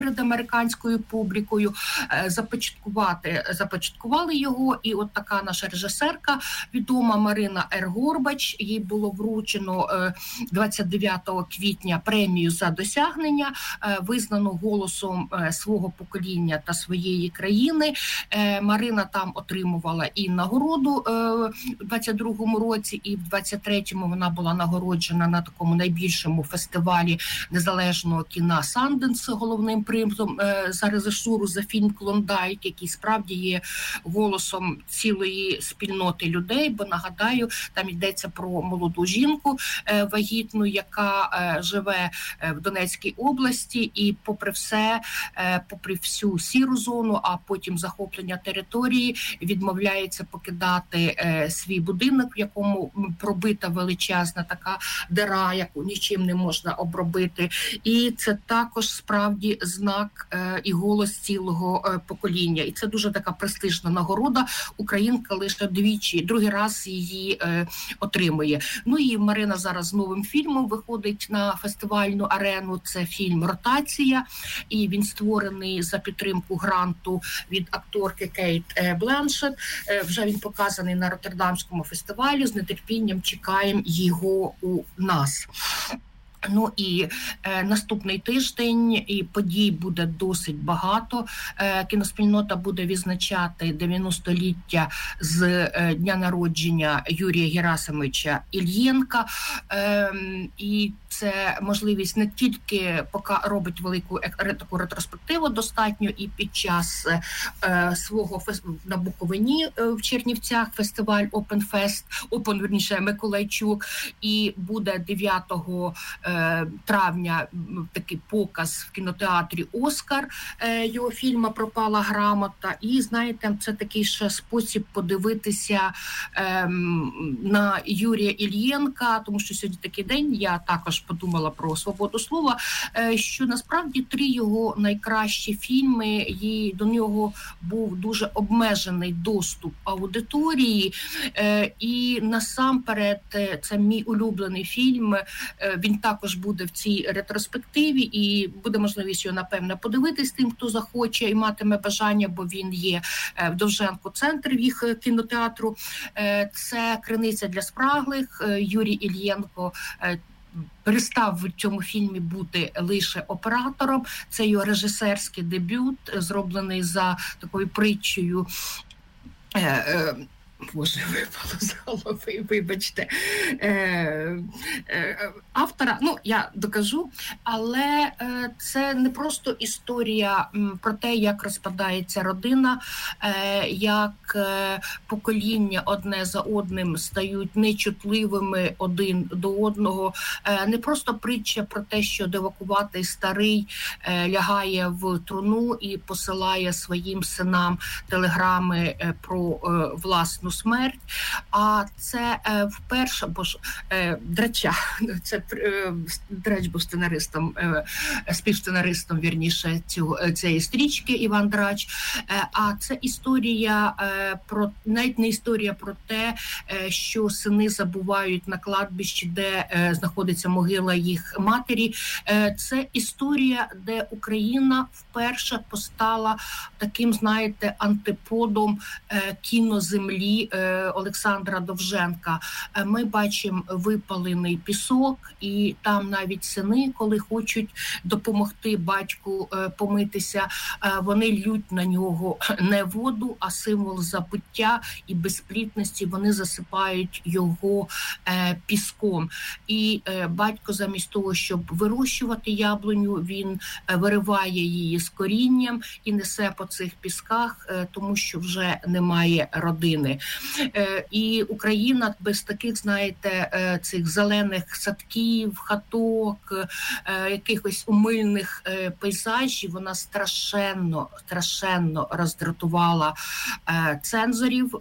перед американською публікою, започаткували його, і от така наша режисерка, відома Марина Р. Горбач, їй було вручено 29 квітня премію за досягнення, визнану голосом свого покоління та своєї країни. Марина там отримувала і нагороду у 22-му році, і в 23-му вона була нагороджена на такому найбільшому фестивалі незалежного кіна Санденс, головним призом за режисуру за фільм «Клондайк», який справді є голосом цілої спільноти людей, бо, нагадаю, там йдеться про молоду жінку вагітну, яка живе в Донецькій області і попри все, попри всю сіру зону, а потім захоплення території, відмовляється покидати свій будинок, в якому пробита величезна така дира, яку нічим не можна обробити. І це також справді знак і голос цілого покоління. І це дуже така престижна нагорода. Українка лише другий раз її отримує. Ну і Марина зараз з новим фільмом виходить на фестивальну арену. Це фільм «Ротація», і він створений за підтримку гранту від акторки Кейт Бленшет. Вже він показаний на Роттердамському фестивалі. З нетерпінням чекаємо його у нас. Ну і наступний тиждень і подій буде досить багато. Кіноспільнота буде відзначати 90-ліття з дня народження Юрія Герасимовича Ільєнка. І це можливість не тільки робить велику таку ретроспективу достатньо і під час свого на Буковині в Чернівцях фестиваль Open Миколайчук, і буде 9 травня такий показ в кінотеатрі «Оскар» його фільму «Пропала грамота». І, знаєте, це такий ще спосіб подивитися на Юрія Ільєнка, тому що сьогодні такий день, я також подумала про свободу слова, що насправді 3 його найкращі фільми, і до нього був дуже обмежений доступ аудиторії. І насамперед, це мій улюблений фільм, він також буде в цій ретроспективі, і буде можливість його, напевно, подивитись тим, хто захоче і матиме бажання, бо він є в Довженко-центрі їх кінотеатру. Це «Криниця для спраглих». Юрій Ільєнко перестав в цьому фільмі бути лише оператором. Це його режисерський дебют, зроблений за такою притчею. Боже, випало з голови, вибачте, автора, ну, я докажу, але це не просто історія про те, як розпадається родина, як покоління одне за одним стають нечутливими один до одного, не просто притча про те, що девакуватий старий лягає в труну і посилає своїм синам телеграми про власну смерть, а це вперше, бо ж Драча, це Драч був сценаристом, співсценаристом, вірніше, цієї стрічки, Іван Драч, а це історія про, навіть не історія про те, що сини забувають на кладбищі, де знаходиться могила їх матері. Це історія, де Україна вперше постала таким, знаєте, антиподом кіноземлі Олександра Довженка. Ми бачимо випалений пісок, і там навіть сини, коли хочуть допомогти батьку помитися, вони лють на нього не воду, а символ забуття і безплідності, вони засипають його піском. І батько замість того, щоб вирощувати яблуню, він вириває її з корінням і несе по цих пісках, тому що вже немає родини. І Україна без таких, знаєте, цих зелених садків, хаток, якихось умильних пейзажів, вона страшенно роздратувала цензорів,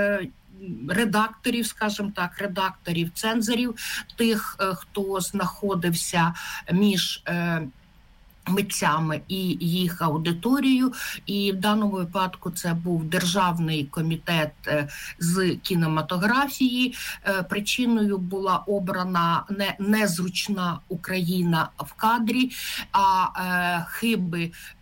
редакторів, скажімо так, цензорів, тих, хто знаходився між митцями і їх аудиторією, і в даному випадку це був Державний комітет з кінематографії. Причиною була обрана не незручна Україна в кадрі, а хиби